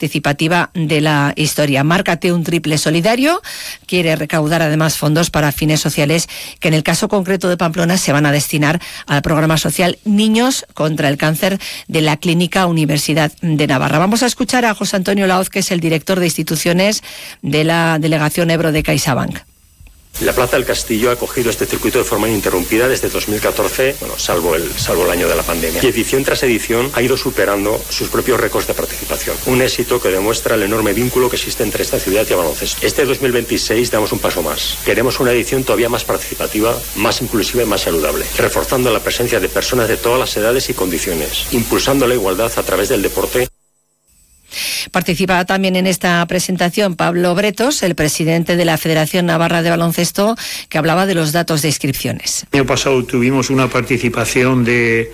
participativa de la historia. Márcate un triple solidario. Quiere recaudar además fondos para fines sociales que en el caso concreto de Pamplona se van a destinar al programa social Niños contra el Cáncer de la Clínica Universidad de Navarra. Vamos a escuchar a José Antonio Laoz, que es el director de instituciones de la Delegación Ebro de CaixaBank. La Plaza del Castillo ha acogido este circuito de forma ininterrumpida desde 2014, salvo el año de la pandemia. Y edición tras edición ha ido superando sus propios récords de participación. Un éxito que demuestra el enorme vínculo que existe entre esta ciudad y el baloncesto. Este 2026 damos un paso más. Queremos una edición todavía más participativa, más inclusiva y más saludable, reforzando la presencia de personas de todas las edades y condiciones, impulsando la igualdad a través del deporte. Participa también en esta presentación Pablo Bretos, el presidente de la Federación Navarra de Baloncesto, que hablaba de los datos de inscripciones. El año pasado tuvimos una participación de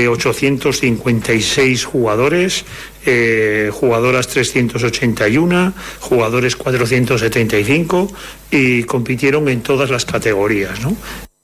856 jugadores, jugadoras 381, jugadores 475 y compitieron en todas las categorías, ¿no?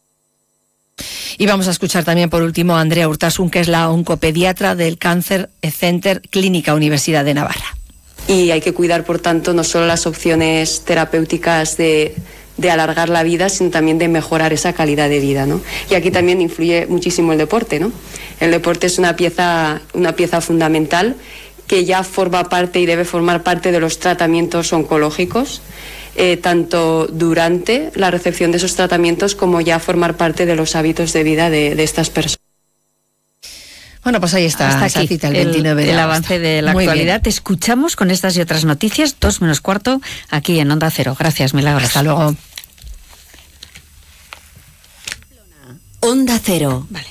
Y vamos a escuchar también por último a Andrea Urtasun, que es la oncopediatra del Cancer Center Clínica Universidad de Navarra. Y hay que cuidar, por tanto, no solo las opciones terapéuticas de alargar la vida, sino también de mejorar esa calidad de vida, ¿no? Y aquí también influye muchísimo el deporte, ¿no? El deporte es una pieza fundamental que ya forma parte y debe formar parte de los tratamientos oncológicos, tanto durante la recepción de esos tratamientos como ya formar parte de los hábitos de vida de estas personas. Bueno, pues ahí está. Hasta aquí cita el 29 de el agosto. avance de la Muy actualidad. bien. Te escuchamos con estas y otras noticias, 2:15, aquí en Onda Cero. Gracias, Milagros. Hasta luego. Onda Cero. Vale.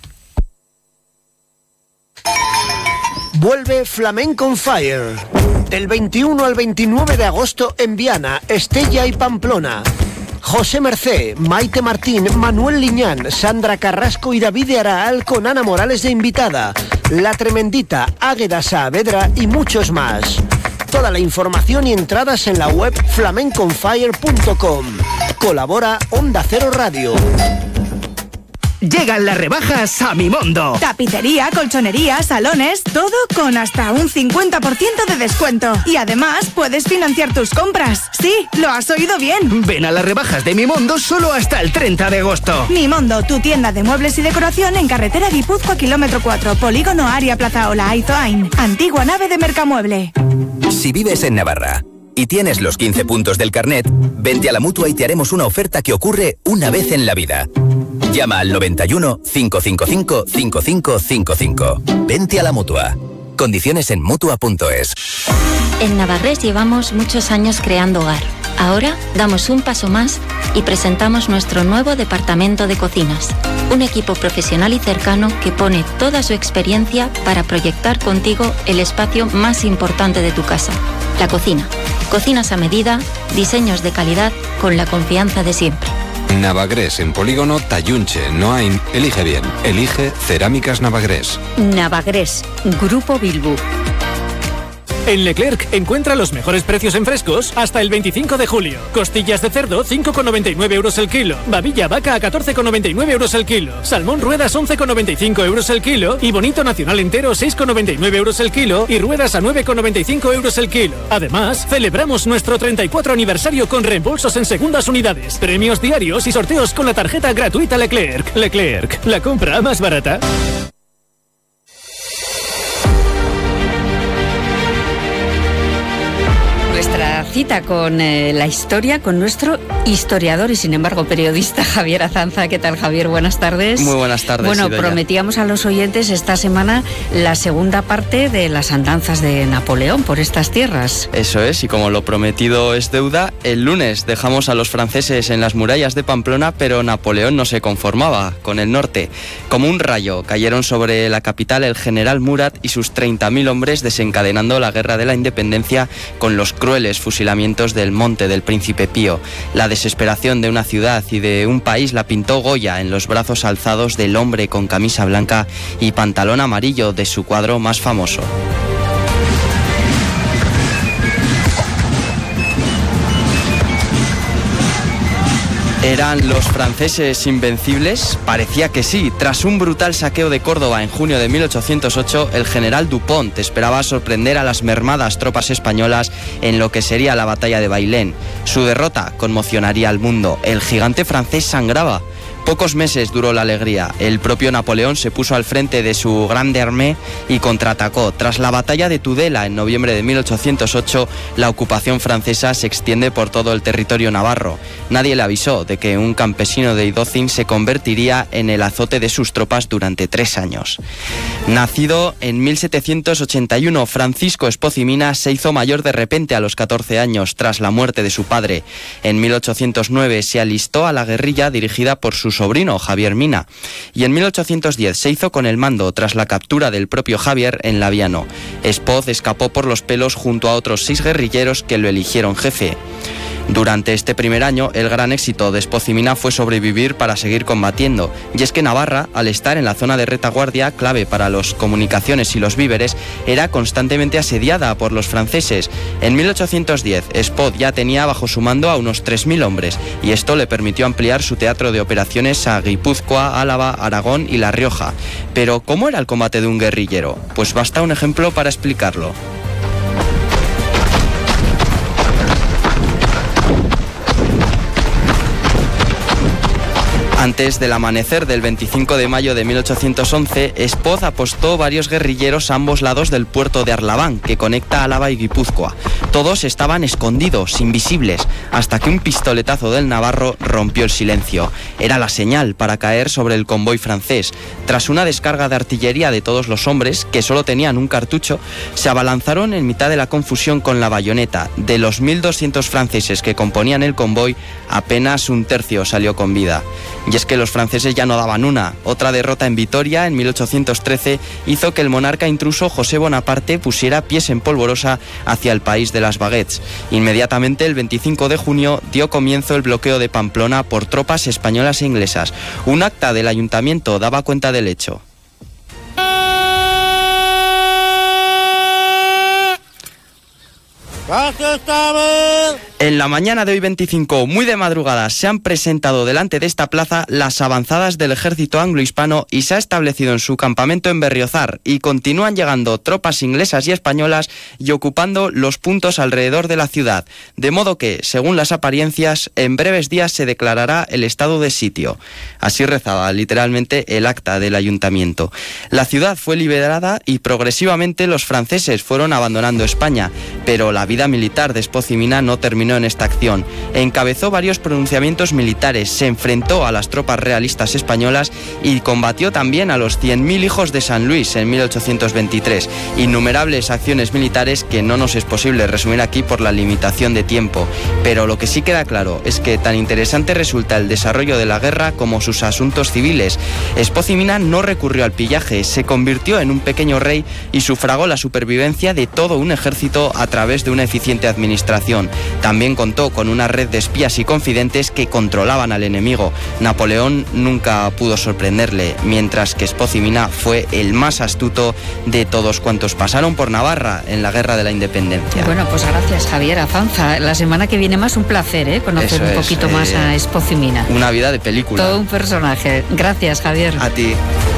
Vuelve Flamenco on Fire. Del 21 al 29 de agosto en Viana, Estella y Pamplona. José Mercé, Maite Martín, Manuel Liñán, Sandra Carrasco y David Araal con Ana Morales de invitada. La Tremendita, Águeda Saavedra y muchos más. Toda la información y entradas en la web flamenconfire.com. Colabora Onda Cero Radio. Llegan las rebajas a Mimondo. Tapicería, colchonería, salones, todo con hasta un 50% de descuento. Y además puedes financiar tus compras. Sí, lo has oído bien. Ven a las rebajas de Mimondo solo hasta el 30 de agosto. Mimondo, tu tienda de muebles y decoración en carretera Guipúzcoa, kilómetro 4, Polígono Área Plazaola, Aizoain. Antigua nave de Mercamueble. Si vives en Navarra y tienes los 15 puntos del carnet, vente a la Mutua y te haremos una oferta que ocurre una vez en la vida. Llama al 91 555 5555. Vente a la Mutua. Condiciones en Mutua.es. En Navarrés llevamos muchos años creando hogar. Ahora damos un paso más y presentamos nuestro nuevo departamento de cocinas. Un equipo profesional y cercano que pone toda su experiencia para proyectar contigo el espacio más importante de tu casa, la cocina. Cocinas a medida, diseños de calidad con la confianza de siempre. Navagrés en Polígono Tayunche, Noain. Elige bien. Elige Cerámicas Navagrés. Navagrés, Grupo Bilbu. En Leclerc encuentra los mejores precios en frescos hasta el 25 de julio. Costillas de cerdo 5,99 euros el kilo. Babilla vaca a 14,99 euros el kilo. Salmón ruedas 11,95 euros el kilo. Y bonito nacional entero 6,99 euros el kilo. Y ruedas a 9,95 euros el kilo. Además, celebramos nuestro 34 aniversario con reembolsos en segundas unidades, premios diarios y sorteos con la tarjeta gratuita Leclerc. Leclerc, la compra más barata. Nuestra cita con la historia, con nuestro historiador y sin embargo periodista Javier Azanza. ¿Qué tal, Javier? Buenas tardes. Muy buenas tardes. Bueno, Idoia. prometíamos a los oyentes esta semana la segunda parte de las andanzas de Napoleón por estas tierras. Eso es, y como lo prometido es deuda, el lunes dejamos a los franceses en las murallas de Pamplona, pero Napoleón no se conformaba con el norte. Como un rayo cayeron sobre la capital el general Murat y sus 30.000 hombres, desencadenando la guerra de la independencia con los crueles fusilamientos del Monte del Príncipe Pío. La desesperación de una ciudad y de un país la pintó Goya en los brazos alzados del hombre con camisa blanca y pantalón amarillo de su cuadro más famoso. ¿Eran los franceses invencibles? Parecía que sí. Tras un brutal saqueo de Córdoba en junio de 1808, el general Dupont esperaba sorprender a las mermadas tropas españolas en lo que sería la batalla de Bailén. Su derrota conmocionaría al mundo. El gigante francés sangraba. Pocos meses duró la alegría. El propio Napoleón se puso al frente de su Grande Armée y contraatacó. Tras la batalla de Tudela en noviembre de 1808, la ocupación francesa se extiende por todo el territorio navarro. Nadie le avisó de que un campesino de Idócin se convertiría en el azote de sus tropas durante 3 años. Nacido en 1781, Francisco Espoz y Mina se hizo mayor de repente a los 14 años, tras la muerte de su padre. En 1809 se alistó a la guerrilla dirigida por su sobrino Javier Mina, y en 1810 se hizo con el mando tras la captura del propio Javier en Labiano. Espoz escapó por los pelos junto a otros 6 guerrilleros que lo eligieron jefe. Durante este primer año, el gran éxito de Espoz y Mina fue sobrevivir para seguir combatiendo, y es que Navarra, al estar en la zona de retaguardia, clave para las comunicaciones y los víveres, era constantemente asediada por los franceses. En 1810, Espoz ya tenía bajo su mando a unos 3.000 hombres, y esto le permitió ampliar su teatro de operaciones a Guipúzcoa, Álava, Aragón y La Rioja. Pero, ¿cómo era el combate de un guerrillero? Pues basta un ejemplo para explicarlo. Antes del amanecer del 25 de mayo de 1811, Espoz apostó varios guerrilleros a ambos lados del puerto de Arlabán, que conecta Álava y Guipúzcoa. Todos estaban escondidos, invisibles, hasta que un pistoletazo del navarro rompió el silencio. Era la señal para caer sobre el convoy francés. Tras una descarga de artillería de todos los hombres, que solo tenían un cartucho, se abalanzaron en mitad de la confusión con la bayoneta. De los 1.200 franceses que componían el convoy, apenas un tercio salió con vida. Y es que los franceses ya no daban una. Otra derrota en Vitoria, en 1813, hizo que el monarca intruso José Bonaparte pusiera pies en polvorosa hacia el país de las baguettes. Inmediatamente, el 25 de junio, dio comienzo el bloqueo de Pamplona por tropas españolas e inglesas. Un acta del ayuntamiento daba cuenta del hecho. En la mañana de hoy 25, muy de madrugada, se han presentado delante de esta plaza las avanzadas del ejército anglo-hispano y se ha establecido en su campamento en Berriozar, y continúan llegando tropas inglesas y españolas y ocupando los puntos alrededor de la ciudad, de modo que, según las apariencias, en breves días se declarará el estado de sitio. Así rezaba literalmente el acta del ayuntamiento. La ciudad fue liberada y progresivamente los franceses fueron abandonando España, pero la vida militar de Espoz y Mina no terminó en esta acción. Encabezó varios pronunciamientos militares, se enfrentó a las tropas realistas españolas y combatió también a los 100.000 hijos de San Luis en 1823. Innumerables acciones militares que no nos es posible resumir aquí por la limitación de tiempo. Pero lo que sí queda claro es que tan interesante resulta el desarrollo de la guerra como sus asuntos civiles. Espoz y Mina no recurrió al pillaje, se convirtió en un pequeño rey y sufragó la supervivencia de todo un ejército a través de una eficiente administración. También contó con una red de espías y confidentes que controlaban al enemigo. Napoleón nunca pudo sorprenderle, mientras que Espoz y Mina fue el más astuto de todos cuantos pasaron por Navarra en la Guerra de la Independencia. Bueno, pues gracias, Javier Azanza. La semana que viene más un placer, conocer un poquito más a Espoz y Mina. Una vida de película. Todo un personaje. Gracias, Javier. A ti.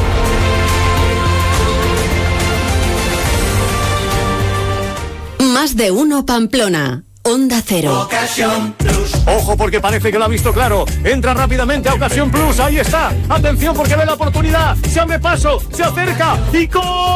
Más de uno Pamplona. Onda Cero. Ocasión Plus. Ojo, porque parece que lo ha visto claro. Entra rápidamente a Ocasión Plus. Ahí está. Atención, porque ve la oportunidad. Se abre paso, se acerca y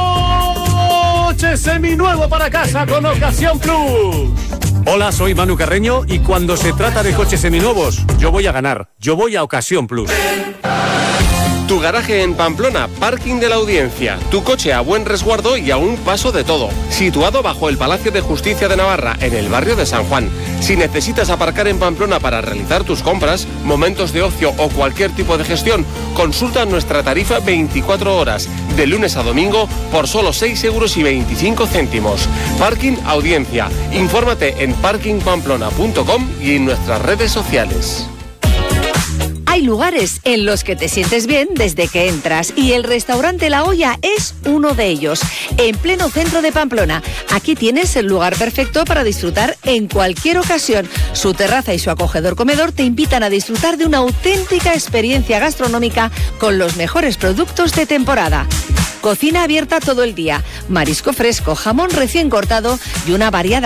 coche seminuevo para casa con Ocasión Plus. Hola, soy Manu Carreño y cuando se trata de coches seminuevos, yo voy a ganar. Yo voy a Ocasión Plus. Tu garaje en Pamplona, Parking de la Audiencia. Tu coche a buen resguardo y a un paso de todo. Situado bajo el Palacio de Justicia de Navarra, en el barrio de San Juan. Si necesitas aparcar en Pamplona para realizar tus compras, momentos de ocio o cualquier tipo de gestión, consulta nuestra tarifa 24 horas, de lunes a domingo, por solo 6,25 €. Parking Audiencia. Infórmate en parkingpamplona.com y en nuestras redes sociales. Hay lugares en los que te sientes bien desde que entras y el restaurante La Olla es uno de ellos, en pleno centro de Pamplona. Aquí tienes el lugar perfecto para disfrutar en cualquier ocasión. Su terraza y su acogedor comedor te invitan a disfrutar de una auténtica experiencia gastronómica con los mejores productos de temporada. Cocina abierta todo el día, marisco fresco, jamón recién cortado y una variada